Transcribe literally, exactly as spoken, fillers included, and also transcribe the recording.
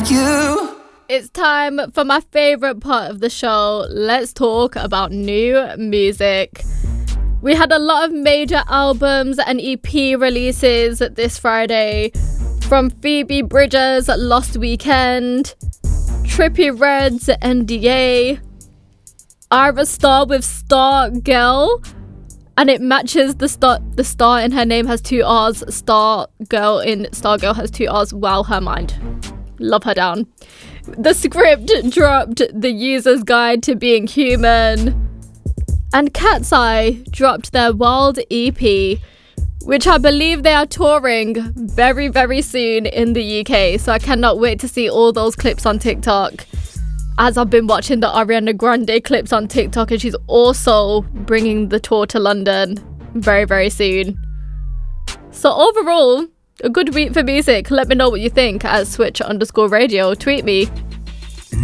you. It's time for my favourite part of the show. Let's talk about new music. We had a lot of major albums and E P releases this Friday. From Phoebe Bridgers' Lost Weekend, Trippie Redd's N D A, Ira Star with Star Girl, and it matches the star, the star in her name has two R's, Star Girl in Star Girl has two R's. Wow, her mind. Love her down. The Script dropped The User's Guide to Being Human, and Cat's Eye dropped their Wild E P, which I believe they are touring very, very soon in the U K. So I cannot wait to see all those clips on TikTok, as I've been watching the Ariana Grande clips on TikTok, and she's also bringing the tour to London very, very soon. So overall, a good week for music. Let me know what you think at switch underscore radio. Tweet me.